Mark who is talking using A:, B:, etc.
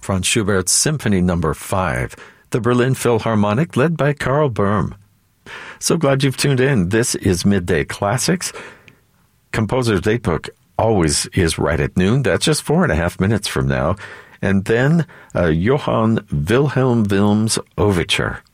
A: Franz Schubert's Symphony No. 5, the Berlin Philharmonic, led by Karl Böhm. So glad you've tuned in. This is Midday Classics. Composer's Datebook always is right at noon. That's just 4.5 minutes from now. And then Johann Wilhelm Wilm's Overture.